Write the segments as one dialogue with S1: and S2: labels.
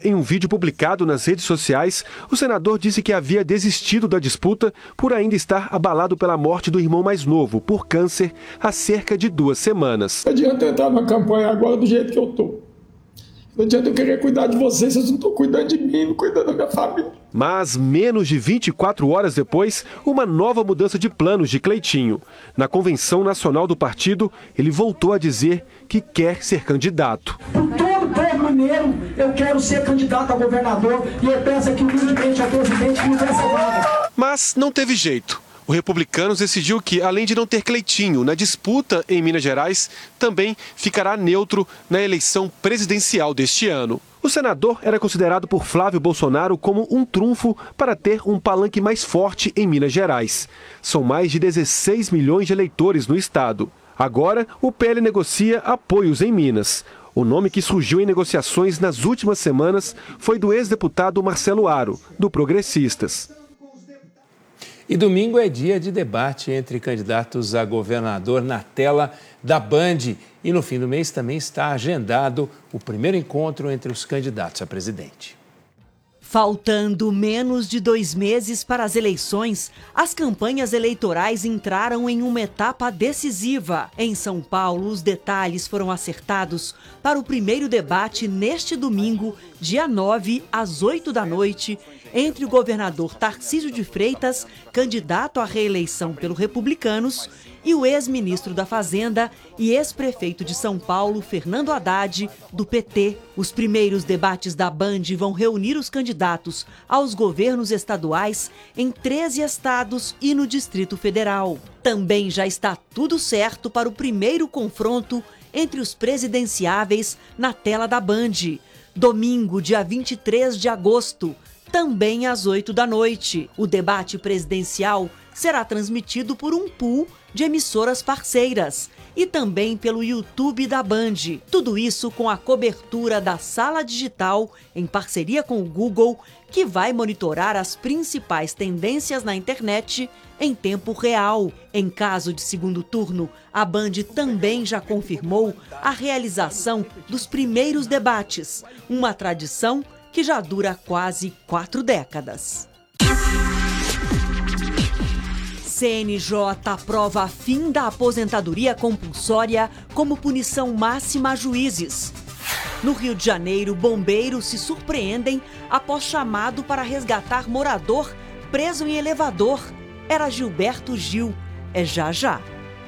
S1: em um vídeo publicado nas redes sociais, o senador disse que havia desistido da disputa por ainda estar abalado pela morte do irmão mais novo, por câncer, há cerca de 2 semanas.
S2: Não adianta eu entrar na campanha agora do jeito que eu estou. Não adianta eu querer cuidar de vocês não estão cuidando de mim, não cuidando da minha família.
S1: Mas, menos de 24 horas depois, uma nova mudança de planos de Cleitinho. Na convenção nacional do partido, ele voltou a dizer que quer ser candidato.
S3: Por todo o povo mineiro, eu quero ser candidato a governador e eu peço aqui humildemente ao presidente que me dê essa vaga.
S1: Mas não teve jeito. O Republicanos decidiu que, além de não ter Cleitinho na disputa em Minas Gerais, também ficará neutro na eleição presidencial deste ano. O senador era considerado por Flávio Bolsonaro como um trunfo para ter um palanque mais forte em Minas Gerais. São mais de 16 milhões de eleitores no estado. Agora, o PL negocia apoios em Minas. O nome que surgiu em negociações nas últimas semanas foi do ex-deputado Marcelo Aro, do Progressistas.
S4: E domingo é dia de debate entre candidatos a governador na tela da Band. E no fim do mês também está agendado o primeiro encontro entre os candidatos a presidente.
S5: Faltando menos de 2 meses para as eleições, as campanhas eleitorais entraram em uma etapa decisiva. Em São Paulo, os detalhes foram acertados para o primeiro debate neste domingo, dia 9, às 8 da noite, entre o governador Tarcísio de Freitas, candidato à reeleição pelo Republicanos, e o ex-ministro da Fazenda e ex-prefeito de São Paulo, Fernando Haddad, do PT. Os primeiros debates da Band vão reunir os candidatos aos governos estaduais em 13 estados e no Distrito Federal. Também já está tudo certo para o primeiro confronto entre os presidenciáveis na tela da Band. Domingo, dia 23 de agosto, também às 8 da noite. O debate presidencial será transmitido por um pool de emissoras parceiras e também pelo YouTube da Band. Tudo isso com a cobertura da Sala Digital, em parceria com o Google, que vai monitorar as principais tendências na internet em tempo real. Em caso de segundo turno, a Band também já confirmou a realização dos primeiros debates, uma tradição que já dura quase 4 décadas. CNJ aprova fim da aposentadoria compulsória como punição máxima a juízes. No Rio de Janeiro, bombeiros se surpreendem após chamado para resgatar morador preso em elevador. Era Gilberto Gil. É já já.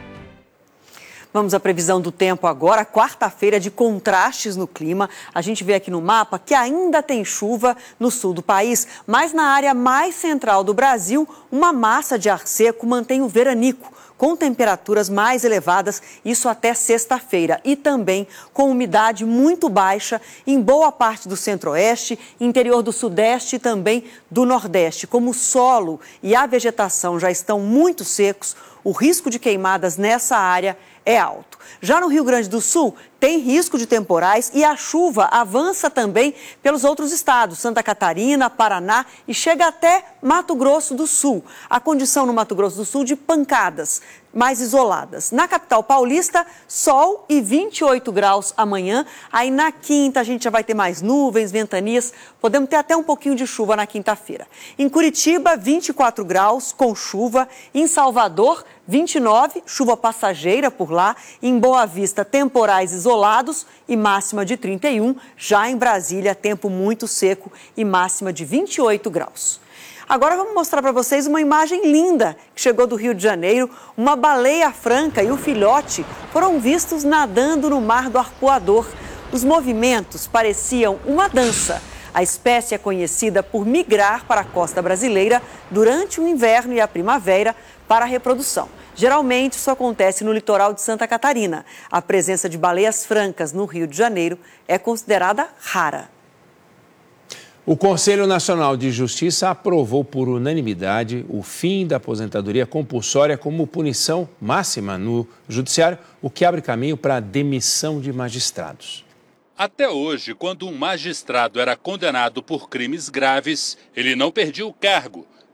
S6: Vamos à previsão do tempo agora, quarta-feira de contrastes no clima. A gente vê aqui no mapa que ainda tem chuva no sul do país, mas na área mais central do Brasil, uma massa de ar seco mantém o veranico, com temperaturas mais elevadas, isso até sexta-feira. E também com umidade muito baixa em boa parte do centro-oeste, interior do sudeste e também do nordeste. Como o solo e a vegetação já estão muito secos, o risco de queimadas nessa área é alto. Já no Rio Grande do Sul, tem risco de temporais e a chuva avança também pelos outros estados, Santa Catarina, Paraná e chega até Mato Grosso do Sul. A condição no Mato Grosso do Sul de pancadas mais isoladas. Na capital paulista, sol e 28 graus amanhã. Aí na quinta a gente já vai ter mais nuvens, ventanias. Podemos ter até um pouquinho de chuva na quinta-feira. Em Curitiba, 24 graus com chuva. Em Salvador, 29, chuva passageira por lá. Em Boa Vista, temporais isolados e máxima de 31. Já em Brasília, tempo muito seco e máxima de 28 graus. Agora vamos mostrar para vocês uma imagem linda que chegou do Rio de Janeiro. Uma baleia franca e o filhote foram vistos nadando no Mar do Arpoador. Os movimentos pareciam uma dança. A espécie é conhecida por migrar para a costa brasileira durante o inverno e a primavera para a reprodução. Geralmente isso acontece no litoral de Santa Catarina. A presença de baleias francas no Rio de Janeiro é considerada rara.
S4: O Conselho Nacional de Justiça aprovou por unanimidade o fim da aposentadoria compulsória como punição máxima no judiciário, o que abre caminho para a demissão de magistrados.
S7: Até hoje, quando um magistrado era condenado por crimes graves, ele não perdia o cargo.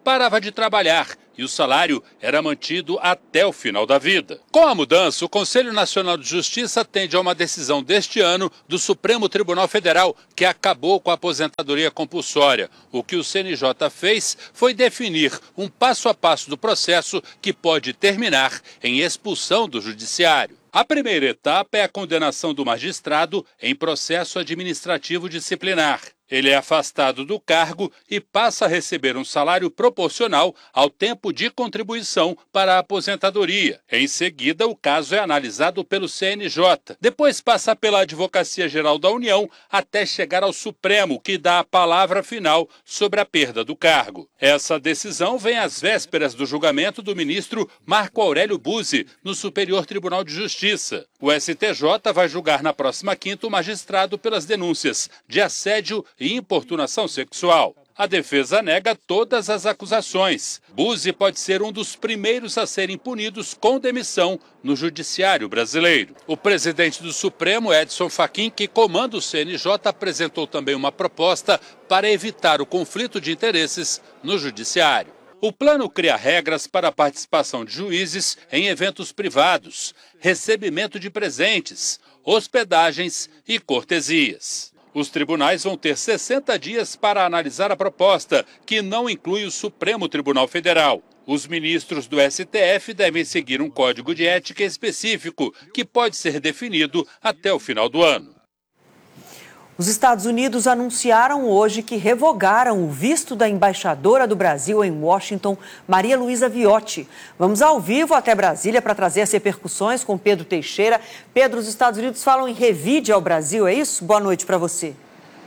S7: parava de trabalhar e o salário era mantido até o final da vida. Com a mudança, o Conselho Nacional de Justiça tende a uma decisão deste ano do Supremo Tribunal Federal, que acabou com a aposentadoria compulsória. O que o CNJ fez foi definir um passo a passo do processo que pode terminar em expulsão do judiciário. A primeira etapa é a condenação do magistrado em processo administrativo disciplinar. Ele é afastado do cargo e passa a receber um salário proporcional ao tempo de contribuição para a aposentadoria. Em seguida, o caso é analisado pelo CNJ. Depois passa pela Advocacia Geral da União até chegar ao Supremo, que dá a palavra final sobre a perda do cargo. Essa decisão vem às vésperas do julgamento do ministro Marco Aurélio Buzzi no Superior Tribunal de Justiça. O STJ vai julgar na próxima quinta o magistrado pelas denúncias de assédio e importunação sexual. A defesa nega todas as acusações. Buzzi pode ser um dos primeiros a serem punidos com demissão no judiciário brasileiro. O presidente do Supremo, Edson Fachin, que comanda o CNJ, apresentou também uma proposta para evitar o conflito de interesses no judiciário. O plano cria regras para a participação de juízes em eventos privados, recebimento de presentes, hospedagens e cortesias. Os tribunais vão ter 60 dias para analisar a proposta, que não inclui o Supremo Tribunal Federal. Os ministros do STF devem seguir um código de ética específico, que pode ser definido até o final do ano.
S6: Os Estados Unidos anunciaram hoje que revogaram o visto da embaixadora do Brasil em Washington, Maria Luísa Viotti. Vamos ao vivo até Brasília para trazer as repercussões com Pedro Teixeira. Pedro, os Estados Unidos falam em revide ao Brasil, é isso? Boa noite para você.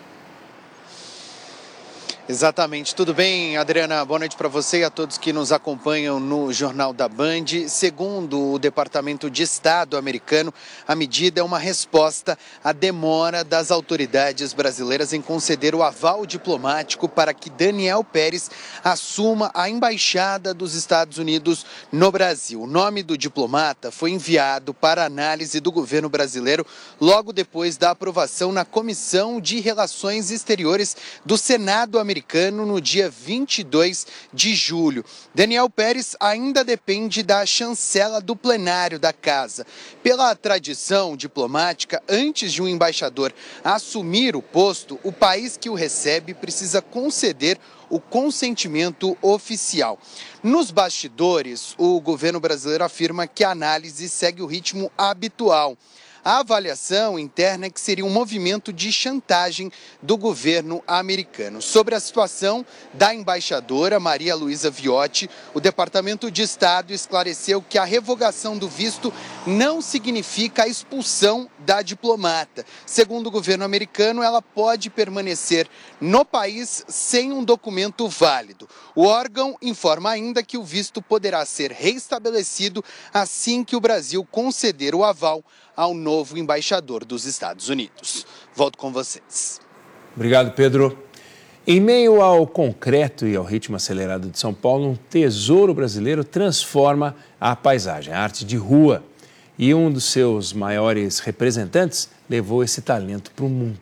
S8: Exatamente. Tudo bem, Adriana? Boa noite para você e a todos que nos acompanham no Jornal da Band. Segundo o Departamento de Estado americano, a medida é uma resposta à demora das autoridades brasileiras em conceder o aval diplomático para que Daniel Pérez assuma a embaixada dos Estados Unidos no Brasil. O nome do diplomata foi enviado para análise do governo brasileiro logo depois da aprovação na Comissão de Relações Exteriores do Senado americano no dia 22 de julho. Daniel Pérez ainda depende da chancela do plenário da casa. Pela tradição diplomática, antes de um embaixador assumir o posto, o país que o recebe precisa conceder o consentimento oficial. Nos bastidores, o governo brasileiro afirma que a análise segue o ritmo habitual. A avaliação interna é que seria um movimento de chantagem do governo americano. Sobre a situação da embaixadora Maria Luísa Viotti, o Departamento de Estado esclareceu que a revogação do visto não significa a expulsão da diplomata. Segundo o governo americano, ela pode permanecer no país sem um documento válido. O órgão informa ainda que o visto poderá ser reestabelecido assim que o Brasil conceder o aval ao novo embaixador dos Estados Unidos. Volto com vocês.
S4: Obrigado, Pedro. Em meio ao concreto e ao ritmo acelerado de São Paulo, um tesouro brasileiro transforma a paisagem, a arte de rua. E um dos seus maiores representantes levou esse talento para o mundo.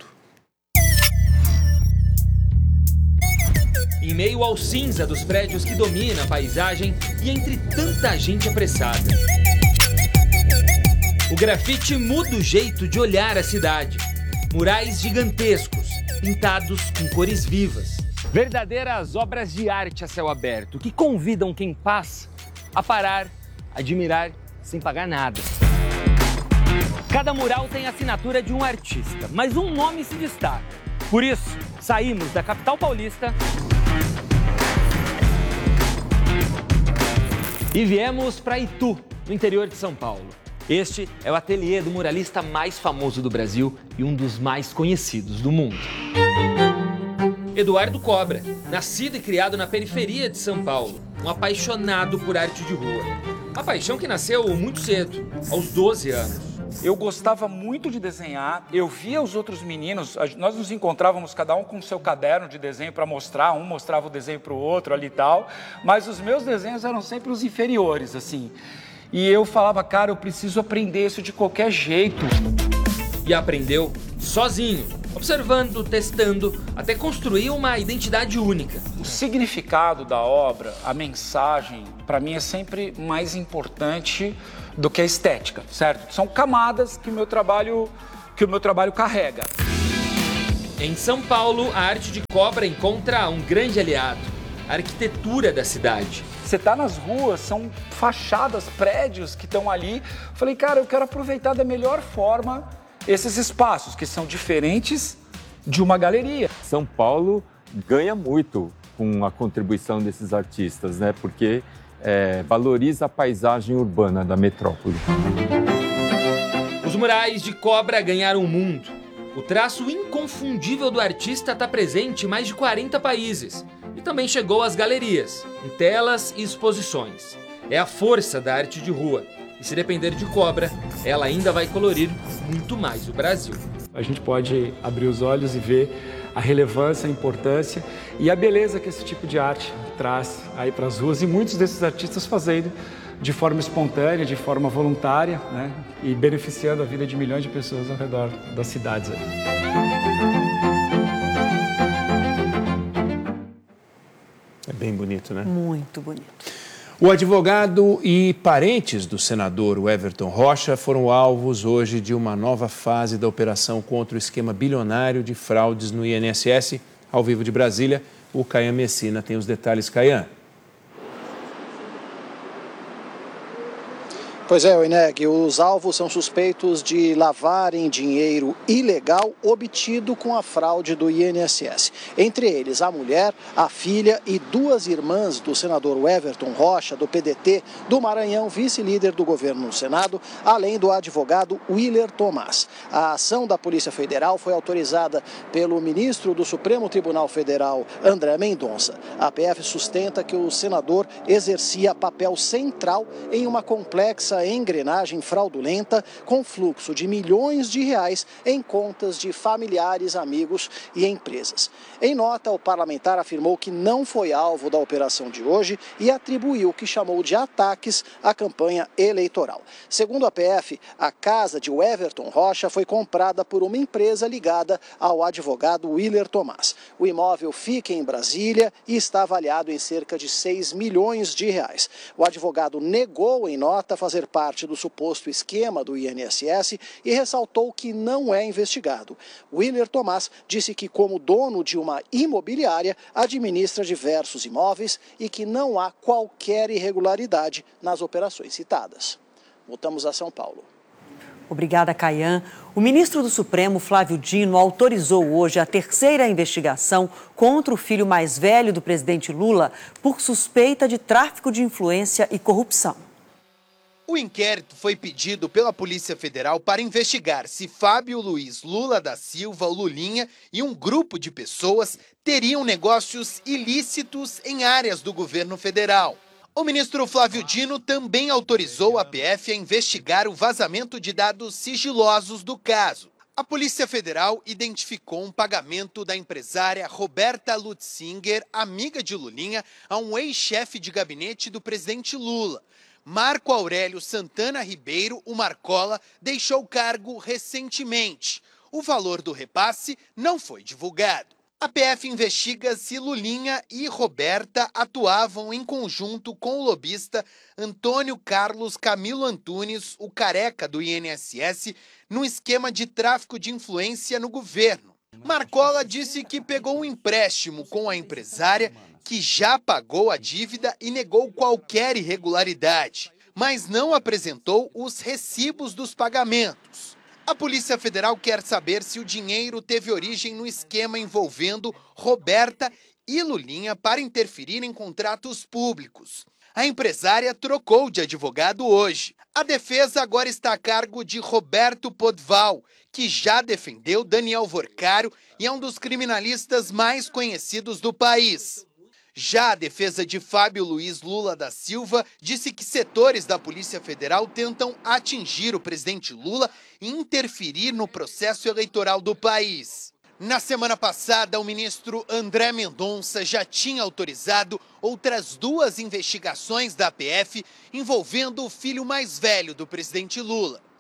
S9: Em meio ao cinza dos prédios que dominam a paisagem e entre tanta gente apressada, o grafite muda o jeito de olhar a cidade. Murais gigantescos, pintados com cores vivas.
S10: Verdadeiras obras de arte a céu aberto, que convidam quem passa a parar, admirar, sem pagar nada. Cada mural tem a assinatura de um artista, mas um nome se destaca. Por isso, saímos da capital paulista e viemos para Itu, no interior de São Paulo. Este é o ateliê do muralista mais famoso do Brasil e um dos mais conhecidos do mundo.
S9: Eduardo Cobra, nascido e criado na periferia de São Paulo, um apaixonado por arte de rua. Uma paixão que nasceu muito cedo, aos 12 anos.
S11: Eu gostava muito de desenhar, eu via os outros meninos, nós nos encontrávamos cada um com o seu caderno de desenho para mostrar, um mostrava o desenho para o outro ali e tal, mas os meus desenhos eram sempre os inferiores, assim. E eu falava, cara, eu preciso aprender isso de qualquer jeito.
S9: E aprendeu sozinho, observando, testando, até construir uma identidade única.
S11: O significado da obra, a mensagem, para mim é sempre mais importante do que a estética, certo? São camadas que o meu trabalho carrega.
S9: Em São Paulo, a arte de cobra encontra um grande aliado: a arquitetura da cidade.
S11: Você tá nas ruas, são fachadas, prédios que estão ali. Falei, cara, eu quero aproveitar da melhor forma esses espaços que são diferentes de uma galeria.
S12: São Paulo ganha muito com a contribuição desses artistas, né? Porque valoriza a paisagem urbana da metrópole.
S9: Os murais de cobra ganharam o mundo. O traço inconfundível do artista está presente em mais de 40 países. E também chegou às galerias, em telas e exposições. É a força da arte de rua. E se depender de cobra, ela ainda vai colorir muito mais o Brasil.
S2: A gente pode abrir os olhos e ver a relevância, a importância e a beleza que esse tipo de arte traz aí para as ruas. E muitos desses artistas fazendo de forma espontânea, de forma voluntária, né? E beneficiando a vida de milhões de pessoas ao redor das cidades aí.
S4: É bem bonito, né?
S6: Muito bonito.
S4: O advogado e parentes do senador Everton Rocha foram alvos hoje de uma nova fase da operação contra o esquema bilionário de fraudes no INSS. Ao vivo de Brasília, o Caian Messina tem os detalhes. Caian.
S13: Pois é, Oineg, os alvos são suspeitos de lavarem dinheiro ilegal obtido com a fraude do INSS. Entre eles, a mulher, a filha e 2 irmãs do senador Everton Rocha, do PDT do Maranhão, vice-líder do governo no Senado, além do advogado Willer Tomás. A ação da Polícia Federal foi autorizada pelo ministro do Supremo Tribunal Federal, André Mendonça. A PF sustenta que o senador exercia papel central em uma complexa engrenagem fraudulenta com fluxo de milhões de reais em contas de familiares, amigos e empresas. Em nota, o parlamentar afirmou que não foi alvo da operação de hoje e atribuiu o que chamou de ataques à campanha eleitoral. Segundo a PF, a casa de Everton Rocha foi comprada por uma empresa ligada ao advogado Willer Tomás. O imóvel fica em Brasília e está avaliado em cerca de 6 milhões de reais. O advogado negou em nota fazer parte do suposto esquema do INSS e ressaltou que não é investigado. Willer Tomás disse que, como dono de uma imobiliária, administra diversos imóveis e que não há qualquer irregularidade nas operações citadas. Voltamos a São Paulo.
S6: Obrigada, Caian. O ministro do Supremo, Flávio Dino, autorizou hoje a 3ª investigação contra o filho mais velho do presidente Lula por suspeita de tráfico de influência e corrupção.
S8: O inquérito foi pedido pela Polícia Federal para investigar se Fábio Luiz Lula da Silva, o Lulinha, e um grupo de pessoas teriam negócios ilícitos em áreas do governo federal. O ministro Flávio Dino também autorizou a PF a investigar o vazamento de dados sigilosos do caso. A Polícia Federal identificou um pagamento da empresária Roberta Lutzinger, amiga de Lulinha, a um ex-chefe de gabinete do presidente Lula. Marco Aurélio Santana Ribeiro, o Marcola, deixou o cargo recentemente. O valor do repasse não foi divulgado. A PF investiga se Lulinha e Roberta atuavam em conjunto com o lobista Antônio Carlos Camilo Antunes, o careca do INSS, num esquema de tráfico de influência no governo. Marcola disse que pegou um empréstimo com a empresária, que já pagou a dívida e negou qualquer irregularidade, mas não apresentou os recibos dos pagamentos. A Polícia Federal quer saber se o dinheiro teve origem no esquema envolvendo Roberta e Lulinha para interferir em contratos públicos. A empresária trocou de advogado hoje. A defesa agora está a cargo de Roberto Podval, que já defendeu Daniel Vorcaro e é um dos criminalistas mais conhecidos do país. Já a defesa de Fábio Luiz Lula da Silva disse que setores da Polícia Federal tentam atingir o presidente Lula e interferir no processo eleitoral do país. Na semana passada, o ministro André Mendonça já tinha autorizado outras 2 investigações da PF envolvendo o filho mais velho do presidente Lula.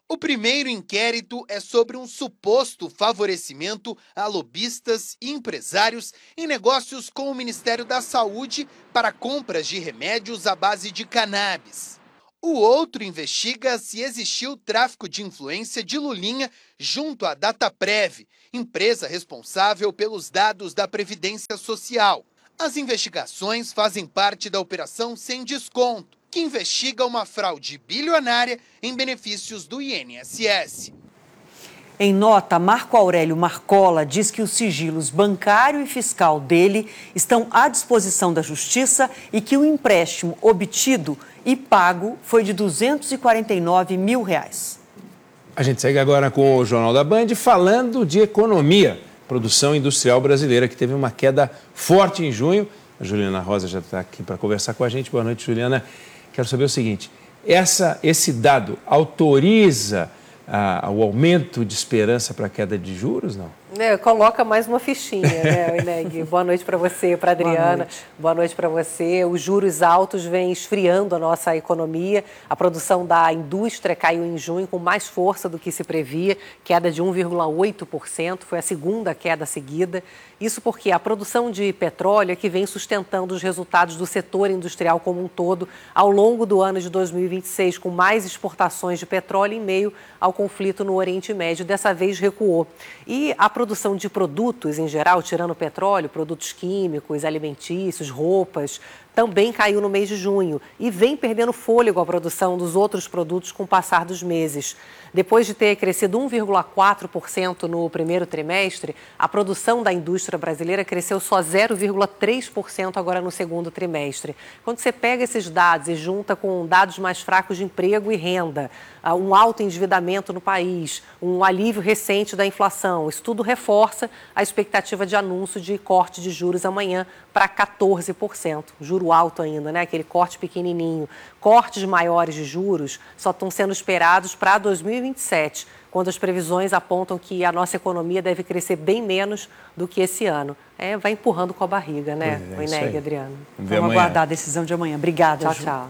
S8: O primeiro inquérito é sobre um suposto favorecimento a lobistas e empresários em negócios com o Ministério da Saúde para compras de remédios à base de cannabis. O outro investiga se existiu tráfico de influência de Lulinha junto à Dataprev, empresa responsável pelos dados da Previdência Social. As investigações fazem parte da Operação Sem Desconto, que investiga uma fraude bilionária em benefícios do INSS.
S6: Em nota, Marco Aurélio Marcola diz que os sigilos bancário e fiscal dele estão à disposição da Justiça e que o empréstimo obtido e pago foi de R$249 mil.
S4: A gente segue agora com o Jornal da Band falando de economia. Produção industrial brasileira que teve uma queda forte em junho. A Juliana Rosa já está aqui para conversar com a gente. Boa noite, Juliana. Quero saber o seguinte, esse dado autoriza o aumento de esperança para a queda de juros, não?
S14: Coloca mais uma fichinha, né, Ineg? Boa noite para você, para a Adriana. Boa noite para você. Os juros altos vêm esfriando a nossa economia. A produção da indústria caiu em junho com mais força do que se previa, queda de 1,8%, foi a segunda queda seguida. Isso porque a produção de petróleo é que vem sustentando os resultados do setor industrial como um todo ao longo do ano de 2026, com mais exportações de petróleo em meio ao conflito no Oriente Médio. Dessa vez recuou. E a produção de produtos em geral, tirando petróleo, produtos químicos, alimentícios, roupas, também caiu no mês de junho e vem perdendo fôlego a produção dos outros produtos com o passar dos meses. Depois de ter crescido 1,4% no primeiro trimestre, a produção da indústria brasileira cresceu só 0,3% agora no segundo trimestre. Quando você pega esses dados e junta com dados mais fracos de emprego e renda, um alto endividamento no país, um alívio recente da inflação, isso tudo reforça a expectativa de anúncio de corte de juros amanhã para 14%. Juro alto ainda, né? Aquele corte pequenininho. Cortes maiores de juros só estão sendo esperados para 2027, quando as previsões apontam que a nossa economia deve crescer bem menos do que esse ano. Vai empurrando com a barriga, né? O Ineg, Adriano.
S6: Vamos aguardar a decisão de amanhã. Obrigada, Ju. Tchau.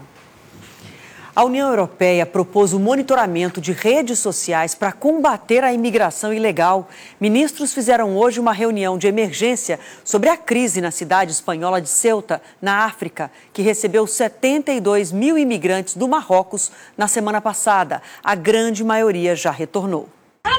S6: A União Europeia propôs o monitoramento de redes sociais para combater a imigração ilegal. Ministros fizeram hoje uma reunião de emergência sobre a crise na cidade espanhola de Ceuta, na África, que recebeu 72 mil imigrantes do Marrocos na semana passada. A grande maioria já retornou.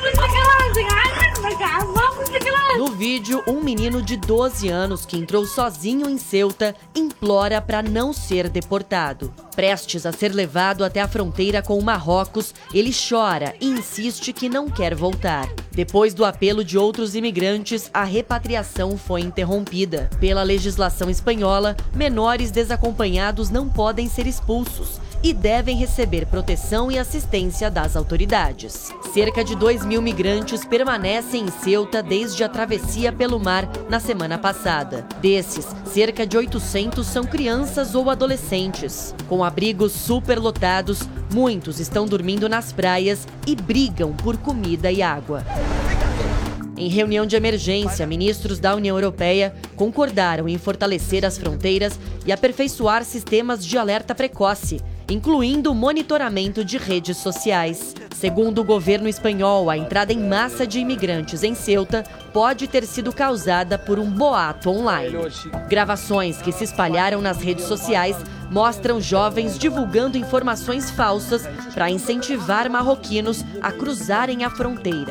S5: No vídeo, um menino de 12 anos que entrou sozinho em Ceuta implora para não ser deportado. Prestes a ser levado até a fronteira com o Marrocos, ele chora e insiste que não quer voltar. Depois do apelo de outros imigrantes, a repatriação foi interrompida. Pela legislação espanhola, menores desacompanhados não podem ser expulsos e devem receber proteção e assistência das autoridades. Cerca de 2 mil migrantes permanecem em Ceuta desde a travessia pelo mar na semana passada. Desses, cerca de 800 são crianças ou adolescentes. Com abrigos superlotados, muitos estão dormindo nas praias e brigam por comida e água. Em reunião de emergência, ministros da União Europeia concordaram em fortalecer as fronteiras e aperfeiçoar sistemas de alerta precoce, incluindo o monitoramento de redes sociais. Segundo o governo espanhol, a entrada em massa de imigrantes em Ceuta pode ter sido causada por um boato online. Gravações que se espalharam nas redes sociais mostram jovens divulgando informações falsas para incentivar marroquinos a cruzarem a fronteira.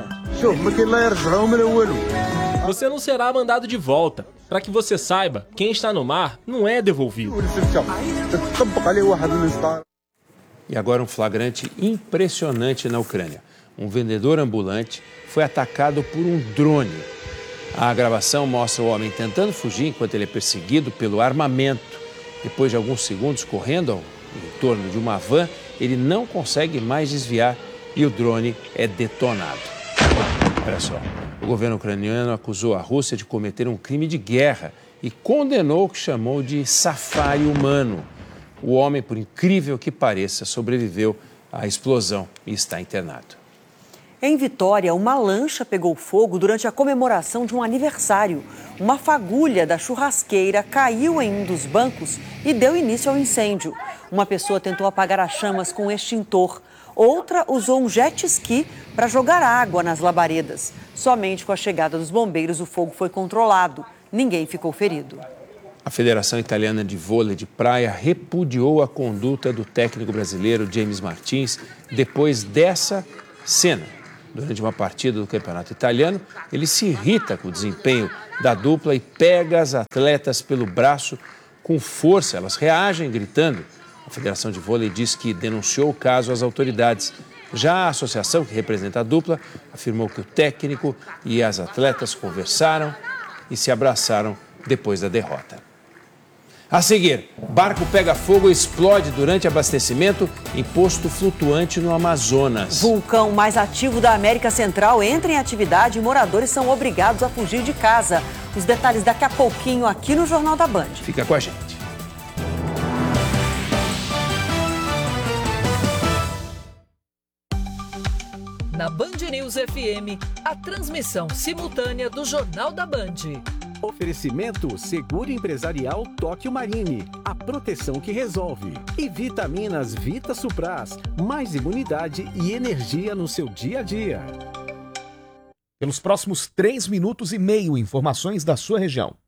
S15: Você não será mandado de volta. Para que você saiba, quem está no mar não é devolvido.
S4: E agora um flagrante impressionante na Ucrânia. Um vendedor ambulante foi atacado por um drone. A gravação mostra o homem tentando fugir enquanto ele é perseguido pelo armamento. Depois de alguns segundos correndo em torno de uma van, ele não consegue mais desviar e o drone é detonado. Olha só, o governo ucraniano acusou a Rússia de cometer um crime de guerra e condenou o que chamou de safari humano. O homem, por incrível que pareça, sobreviveu à explosão e está internado.
S6: Em Vitória, uma lancha pegou fogo durante a comemoração de um aniversário. Uma fagulha da churrasqueira caiu em um dos bancos e deu início ao incêndio. Uma pessoa tentou apagar as chamas com um extintor. Outra usou um jet ski para jogar água nas labaredas. Somente com a chegada dos bombeiros o fogo foi controlado. Ninguém ficou ferido.
S4: A Federação Italiana de Vôlei de Praia repudiou a conduta do técnico brasileiro James Martins depois dessa cena. Durante uma partida do campeonato italiano, ele se irrita com o desempenho da dupla e pega as atletas pelo braço com força. Elas reagem gritando. A Federação de Vôlei diz que denunciou o caso às autoridades. Já a associação que representa a dupla afirmou que o técnico e as atletas conversaram e se abraçaram depois da derrota. A seguir, barco pega fogo e explode durante abastecimento em posto flutuante no Amazonas.
S6: Vulcão mais ativo da América Central entra em atividade e moradores são obrigados a fugir de casa. Os detalhes daqui a pouquinho aqui no Jornal da Band.
S4: Fica com a gente.
S16: Na Band News FM, a transmissão simultânea do Jornal da Band.
S17: Oferecimento Seguro Empresarial Tóquio Marine, a proteção que resolve. E vitaminas Vita Supras, mais imunidade e energia no seu dia a dia.
S18: Pelos próximos 3 minutos e meio, informações da sua região.